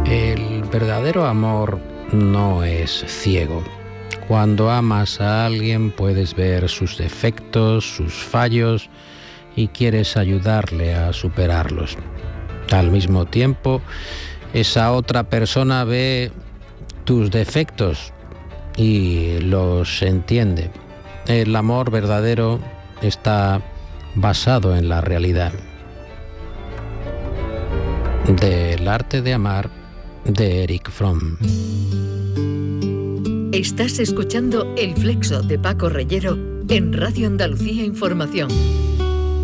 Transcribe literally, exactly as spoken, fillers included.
El verdadero amor no es ciego. Cuando amas a alguien puedes ver sus defectos, sus fallos y quieres ayudarle a superarlos. Al mismo tiempo, esa otra persona ve tus defectos y los entiende. El amor verdadero está basado en la realidad. Del arte de amar, de Erich Fromm. Estás escuchando El Flexo de Paco Reyero en Radio Andalucía Información.